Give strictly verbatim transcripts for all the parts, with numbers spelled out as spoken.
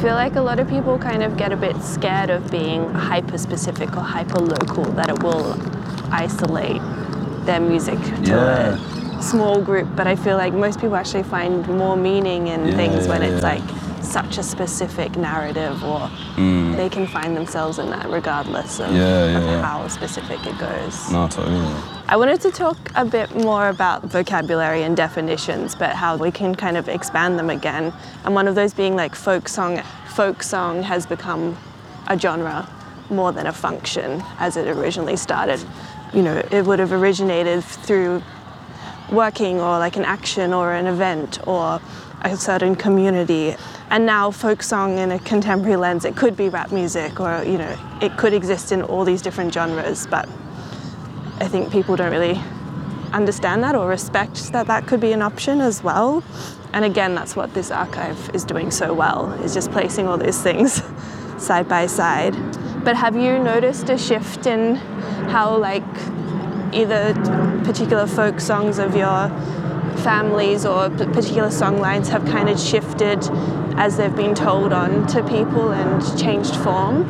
feel like a lot of people kind of get a bit scared of being hyper-specific or hyper-local, that it will isolate their music to Yeah. a small group. But I feel like most people actually find more meaning in Yeah, things yeah, when it's yeah. like such a specific narrative, or Mm. they can find themselves in that regardless of, Yeah, yeah, of yeah. how specific it goes. No, totally. I wanted to talk a bit more about vocabulary and definitions, but how we can kind of expand them again. And one of those being like folk song. Folk song has become a genre more than a function as it originally started. You know, it would have originated through working or like an action or an event or a certain community. And now folk song in a contemporary lens, it could be rap music, or, you know, it could exist in all these different genres, but I think people don't really understand that or respect that that could be an option as well. And again, that's what this archive is doing so well, is just placing all those things side by side. But have you noticed a shift in how, like, either particular folk songs of your families or p- particular songlines have kind of shifted as they've been told on to people and changed form?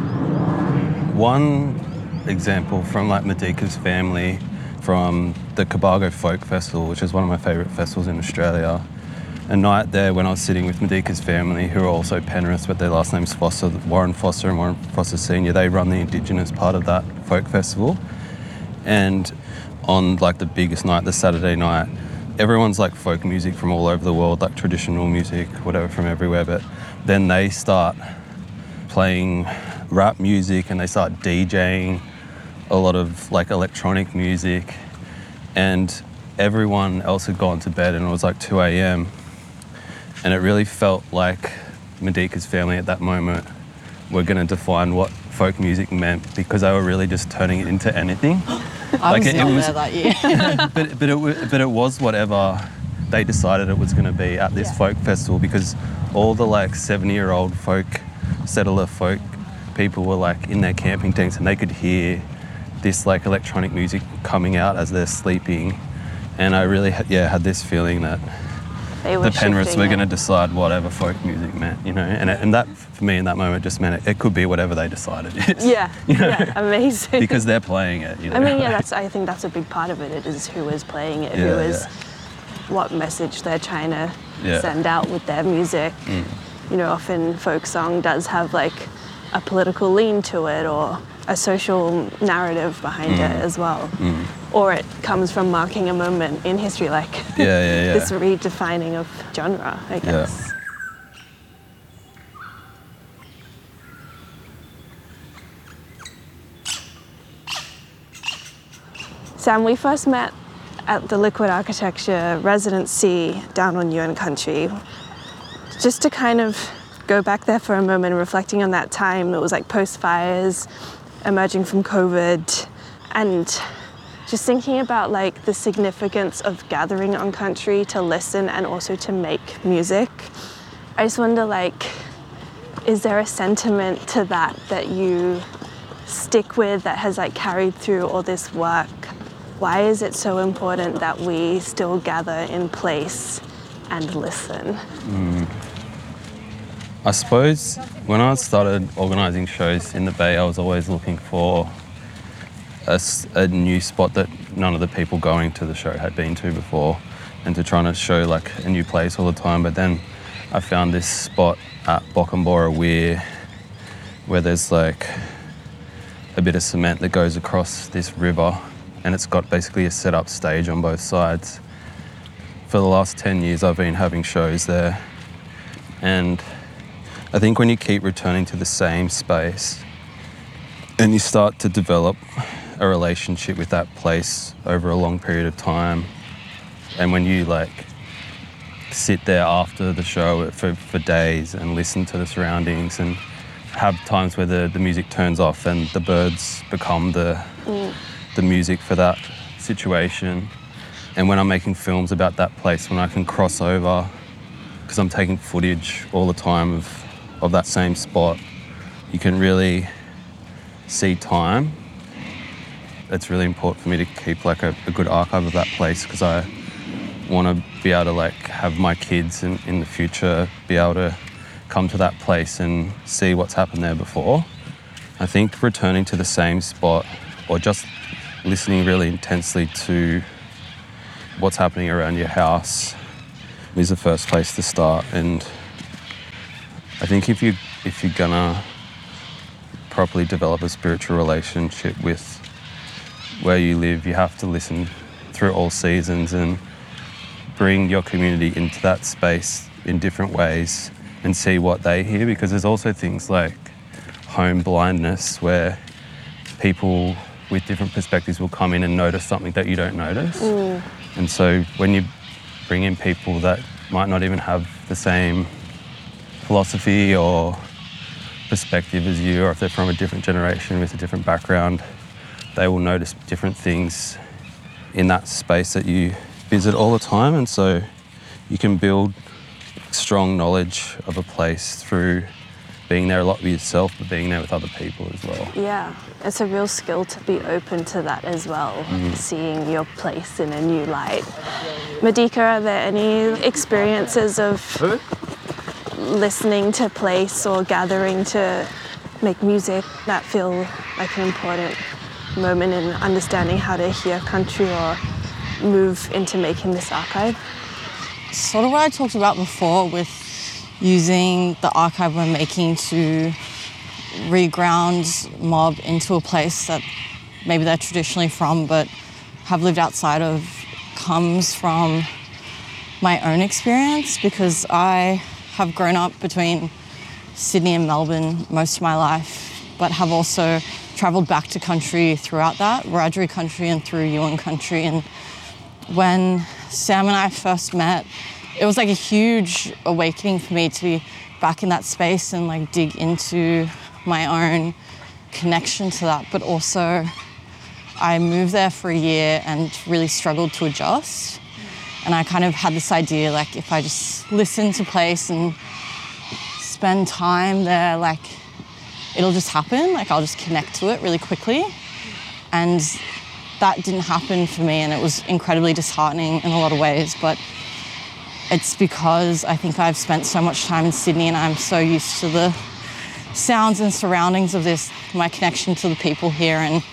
One example from like Madika's family, from the Cobargo Folk Festival, which is one of my favourite festivals in Australia. A night there when I was sitting with Madika's family, who are also Penrith, but their last name's Foster, Warren Foster and Warren Foster Senior, they run the Indigenous part of that folk festival. And on like the biggest night, the Saturday night, everyone's like folk music from all over the world, like traditional music, whatever, from everywhere, but then they start playing rap music and they start DJing a lot of like electronic music, and everyone else had gone to bed and it was like two a.m. and it really felt like Madika's family at that moment were going to define what folk music meant, because they were really just turning it into anything. I like was it, not it was, there that year. but but it wa- but it was whatever they decided it was going to be at this Yeah. folk festival, because all the like seventy-year-old folk, settler folk people were like in their camping tents and they could hear this like electronic music coming out as they're sleeping, and I really ha- yeah had this feeling that They were the Penriths shifting were it. going to decide whatever folk music meant, you know, and it, and that for me in that moment just meant it, it could be whatever they decided it is. Yeah, you know? yeah, amazing. Because they're playing it, you know. I mean, yeah, that's. I think that's a big part of it. It is who is playing it, who Yeah, is, yeah. what message they're trying to Yeah. send out with their music. Mm. You know, often folk song does have like a political lean to it, or a social narrative behind Mm. it as well. Mm. Or it comes from marking a moment in history, like Yeah, yeah, yeah. this redefining of genre, I guess. Sam, we first met at the Liquid Architecture residency down on Yuin Country. Just to kind of go back there for a moment, reflecting on that time, it was like post-fires, emerging from COVID, and just thinking about like the significance of gathering on country to listen and also to make music. I just wonder, like, is there a sentiment to that that you stick with that has like carried through all this work? Why is it so important that we still gather in place and listen? Mm. I suppose when I started organising shows in the Bay, I was always looking for a, s- a new spot that none of the people going to the show had been to before, and to try to show like a new place all the time. But then I found this spot at Bockenbora Weir where there's like a bit of cement that goes across this river, and it's got basically a set up stage on both sides. For the last ten years I've been having shows there, and I think when you keep returning to the same space and you start to develop a relationship with that place over a long period of time, and when you like sit there after the show for, for days and listen to the surroundings and have times where the, the music turns off and the birds become the Mm. the music for that situation. And when I'm making films about that place, when I can cross over, because I'm taking footage all the time of, of that same spot, you can really see time. It's really important for me to keep like a, a good archive of that place, because I want to be able to like have my kids in, in the future be able to come to that place and see what's happened there before. I think returning to the same spot or just listening really intensely to what's happening around your house is the first place to start. And I think if you if you're gonna properly develop a spiritual relationship with where you live, you have to listen through all seasons and bring your community into that space in different ways and see what they hear, because there's also things like home blindness where people with different perspectives will come in and notice something that you don't notice. Mm. And so when you bring in people that might not even have the same philosophy or perspective as you, or if they're from a different generation with a different background, they will notice different things in that space that you visit all the time. And so you can build strong knowledge of a place through being there a lot with yourself, but being there with other people as well. Yeah, it's a real skill to be open to that as well, mm. seeing your place in a new light. Madika, are there any experiences of listening to place or gathering to make music that feel like an important moment in understanding how to hear country or move into making this archive? Sort of what I talked about before with using the archive we're making to reground mob into a place that maybe they're traditionally from but have lived outside of, comes from my own experience, because I have grown up between Sydney and Melbourne most of my life, but have also travelled back to country throughout that, Wiradjuri country and through Yuin country. And when Sam and I first met, it was like a huge awakening for me to be back in that space and like dig into my own connection to that. But also I moved there for a year and really struggled to adjust. And I kind of had this idea, like if I just listen to place and spend time there, like it'll just happen, like I'll just connect to it really quickly. And that didn't happen for me, and it was incredibly disheartening in a lot of ways. But it's because I think I've spent so much time in Sydney and I'm so used to the sounds and surroundings of this, my connection to the people here, and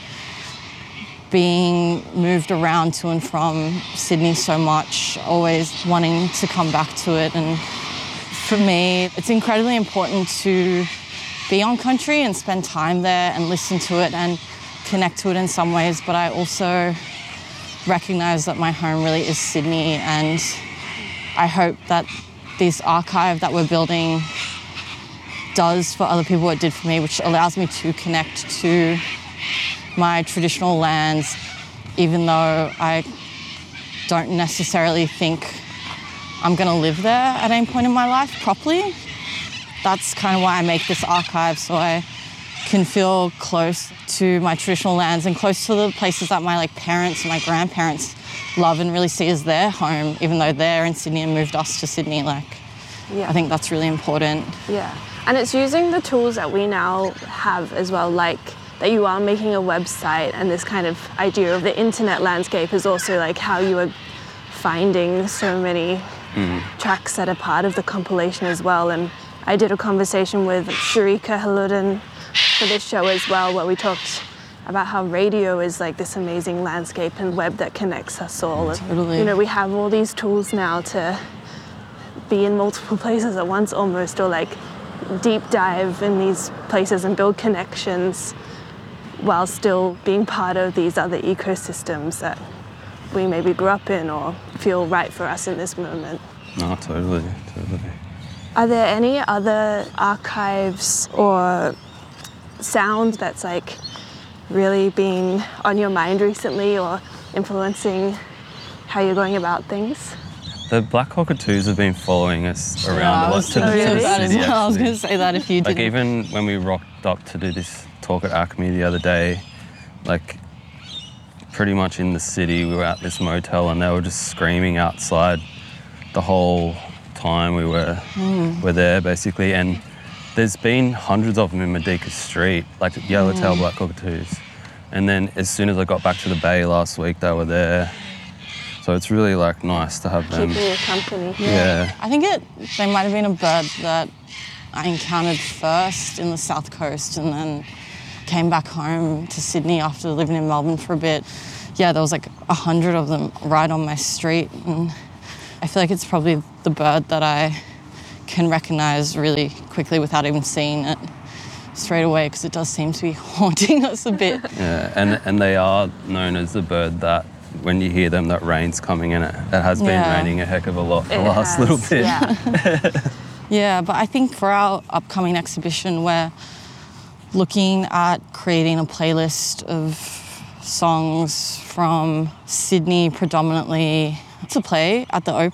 being moved around to and from Sydney so much, always wanting to come back to it. And for me, it's incredibly important to be on country and spend time there and listen to it and connect to it in some ways. But I also recognise that my home really is Sydney, and I hope that this archive that we're building does for other people what it did for me, which allows me to connect to my traditional lands, even though I don't necessarily think I'm going to live there at any point in my life properly. That's kind of why I make this archive, so I can feel close to my traditional lands and close to the places that my like parents and my grandparents love and really see as their home, even though they're in Sydney and moved us to Sydney. Like, yeah. I think that's really important. Yeah, and it's using the tools that we now have as well, like that you are making a website, and this kind of idea of the internet landscape is also like how you are finding so many mm. tracks that are part of the compilation as well. And I did a conversation with Sharika Haludin for this show as well, where we talked about how radio is like this amazing landscape and web that connects us all. Totally. You know, we have all these tools now to be in multiple places at once almost, or like deep dive in these places and build connections while still being part of these other ecosystems that we maybe grew up in or feel right for us in this moment. No, totally, totally. Are there any other archives or sound that's like really been on your mind recently or influencing how you're going about things? The black cockatoos have been following us around yeah, a lot to, to the that city. As well. I was actually. going to say that if you didn't. Like even when we rocked up to do this talk at Acme the other day, like pretty much in the city, we were at this motel and they were just screaming outside the whole time we were mm. were there basically. And there's been hundreds of them in Madika Street, like yellowtail mm. black cockatoos. And then as soon as I got back to the bay last week, they were there. So it's really like nice to have them. Keeping you company. Yeah. yeah. I think it, they might have been a bird that I encountered first in the South Coast and then came back home to Sydney after living in Melbourne for a bit. Yeah, there was like a hundred of them right on my street, and I feel like it's probably the bird that I can recognise really quickly without even seeing it straight away, because it does seem to be haunting us a bit. Yeah, and, and they are known as the bird that when you hear them, that rain's coming in it. It has been Yeah. raining a heck of a lot the It last has, little bit. Yeah. Yeah, but I think for our upcoming exhibition, we're looking at creating a playlist of songs from Sydney predominantly to play at the Open.